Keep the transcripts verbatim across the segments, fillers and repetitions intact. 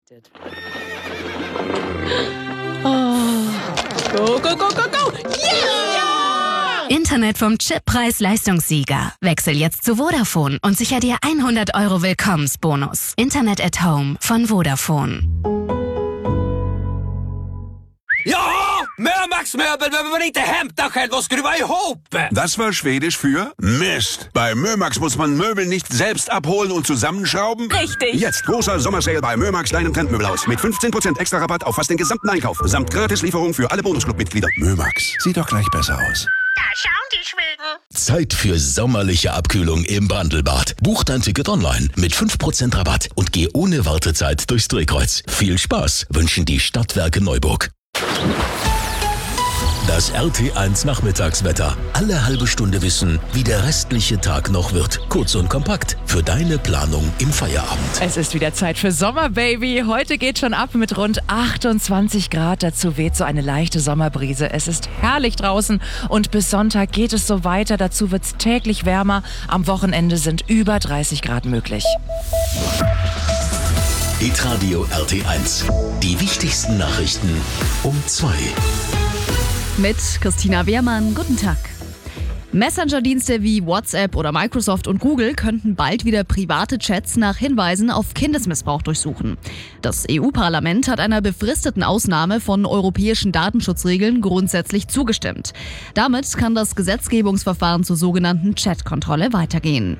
Oh. Go, go, go, go, go! Yeah! Internet vom Chippreis-Leistungssieger. Wechsel jetzt zu Vodafone und sicher dir hundert Euro Willkommensbonus. Internet at Home von Vodafone. Ja, Mömax-möbel behöver man inte hämta själv och skruva ihop. Das war Schwedisch für Mist. Bei Mömax muss man Möbel nicht selbst abholen und zusammenschrauben. Richtig. Jetzt großer Sommersale bei Mömax, deinem Trendmöbelhaus. Mit fünfzehn Prozent extra Rabatt auf fast den gesamten Einkauf. Samt Gratislieferung für alle Bonusclub-Mitglieder. Mömax, sieht doch gleich besser aus. Da schauen die Schweden. Zeit für sommerliche Abkühlung im Bandelbad. Buch dein Ticket online mit fünf Prozent Rabatt und geh ohne Wartezeit durchs Drehkreuz. Viel Spaß wünschen die Stadtwerke Neuburg. Das R T eins Nachmittagswetter. Alle halbe Stunde wissen, wie der restliche Tag noch wird. Kurz und kompakt für deine Planung im Feierabend. Es ist wieder Zeit für Sommer, Baby. Heute geht schon ab mit rund achtundzwanzig Grad. Dazu weht so eine leichte Sommerbrise. Es ist herrlich draußen und bis Sonntag geht es so weiter. Dazu wird es täglich wärmer. Am Wochenende sind über dreißig Grad möglich. Hitradio R T eins. Die wichtigsten Nachrichten um zwei. Mit Christina Wehrmann. Guten Tag. Messenger-Dienste wie WhatsApp oder Microsoft und Google könnten bald wieder private Chats nach Hinweisen auf Kindesmissbrauch durchsuchen. Das E U-Parlament hat einer befristeten Ausnahme von europäischen Datenschutzregeln grundsätzlich zugestimmt. Damit kann das Gesetzgebungsverfahren zur sogenannten Chat-Kontrolle weitergehen.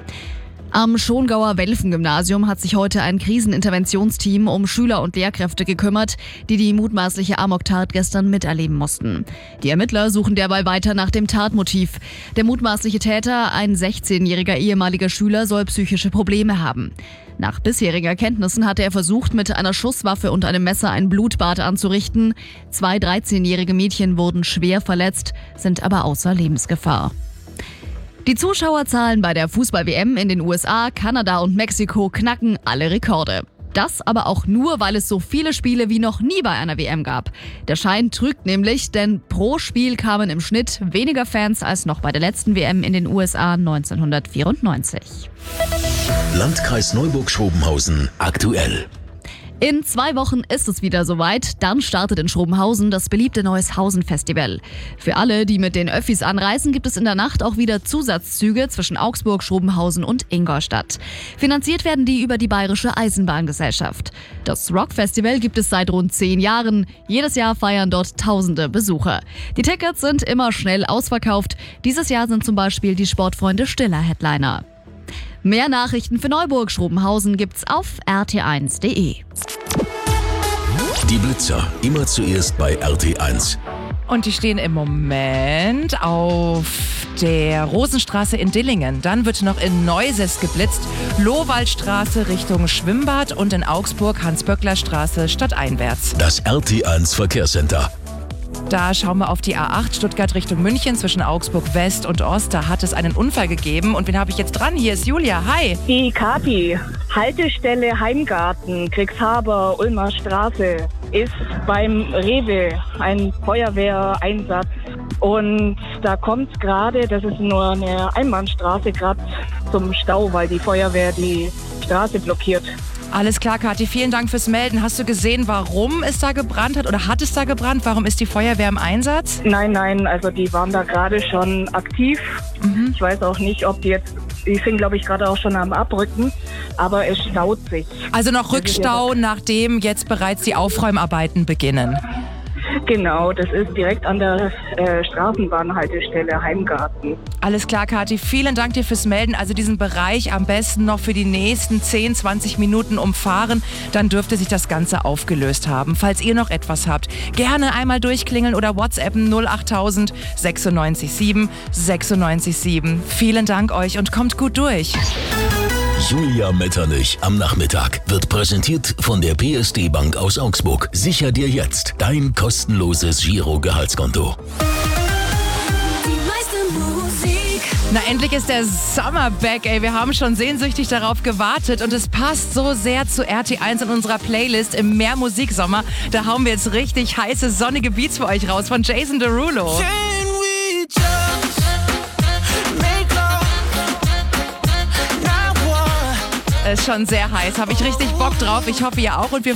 Am Schongauer Welfen-Gymnasium hat sich heute ein Kriseninterventionsteam um Schüler und Lehrkräfte gekümmert, die die mutmaßliche Amoktat gestern miterleben mussten. Die Ermittler suchen derweil weiter nach dem Tatmotiv. Der mutmaßliche Täter, ein sechzehnjähriger ehemaliger Schüler, soll psychische Probleme haben. Nach bisherigen Erkenntnissen hatte er versucht, mit einer Schusswaffe und einem Messer ein Blutbad anzurichten. Zwei dreizehnjährige Mädchen wurden schwer verletzt, sind aber außer Lebensgefahr. Die Zuschauerzahlen bei der Fußball-W M in den U S A, Kanada und Mexiko knacken alle Rekorde. Das aber auch nur, weil es so viele Spiele wie noch nie bei einer W M gab. Der Schein trügt nämlich, denn pro Spiel kamen im Schnitt weniger Fans als noch bei der letzten W M in den U S A neunzehnhundertvierundneunzig. Landkreis Neuburg-Schrobenhausen aktuell. In zwei Wochen ist es wieder soweit. Dann startet in Schrobenhausen das beliebte Neueshausen-Festival. Für alle, die mit den Öffis anreisen, gibt es in der Nacht auch wieder Zusatzzüge zwischen Augsburg, Schrobenhausen und Ingolstadt. Finanziert werden die über die Bayerische Eisenbahngesellschaft. Das Rock-Festival gibt es seit rund zehn Jahren. Jedes Jahr feiern dort tausende Besucher. Die Tickets sind immer schnell ausverkauft. Dieses Jahr sind zum Beispiel die Sportfreunde Stiller Headliner. Mehr Nachrichten für Neuburg-Schrobenhausen gibt's auf r t eins punkt d e. Die Blitzer, immer zuerst bei R T eins. Und die stehen im Moment auf der Rosenstraße in Dillingen. Dann wird noch in Neuses geblitzt, Lohwaldstraße Richtung Schwimmbad und in Augsburg Hans-Böckler-Straße stadteinwärts. Das R T eins Verkehrscenter. Da schauen wir auf die A acht Stuttgart Richtung München zwischen Augsburg West und Ost. Da hat es einen Unfall gegeben. Und wen habe ich jetzt dran? Hier ist Julia. Hi. Die Kathi. Haltestelle Heimgarten, Kriegshaber, Ulmer Straße, ist beim Rewe ein Feuerwehreinsatz. Und da kommt es gerade, das ist nur eine Einbahnstraße, gerade zum Stau, weil die Feuerwehr die Straße blockiert. Alles klar, Kathi, vielen Dank fürs Melden. Hast du gesehen, warum es da gebrannt hat oder hat es da gebrannt? Warum ist die Feuerwehr im Einsatz? Nein, nein, also die waren da gerade schon aktiv. Mhm. Ich weiß auch nicht, ob die jetzt, die sind glaube ich gerade auch schon am Abrücken, aber es staut sich. Also noch Rückstau, nachdem jetzt bereits die Aufräumarbeiten beginnen? Genau, das ist direkt an der äh, Straßenbahnhaltestelle Heimgarten. Alles klar, Kathi, vielen Dank dir fürs Melden. Also diesen Bereich am besten noch für die nächsten zehn, zwanzig Minuten umfahren. Dann dürfte sich das Ganze aufgelöst haben. Falls ihr noch etwas habt, gerne einmal durchklingeln oder WhatsAppen null achttausend sechsundneunzig sieben sechsundneunzig sieben. Vielen Dank euch und kommt gut durch. Julia Metternich am Nachmittag wird präsentiert von der P S D Bank aus Augsburg. Sicher dir jetzt dein kostenloses Giro-Gehaltskonto. Na, endlich ist der Sommer back, ey. Wir haben schon sehnsüchtig darauf gewartet und es passt so sehr zu R T eins in unserer Playlist im Mehr-Musik-Sommer. Da hauen wir jetzt richtig heiße, sonnige Beats für euch raus von Jason Derulo. Ist schon sehr heiß, habe ich richtig Bock drauf. Ich hoffe, ihr auch. Und wir